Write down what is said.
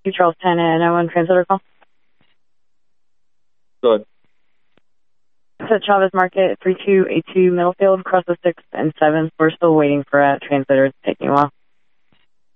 Charles 10 and 01 translator call. Good. It's at Chavez Market, 3282 Middlefield, across the 6th and 7th. We're still waiting for a translator. It's taking a while.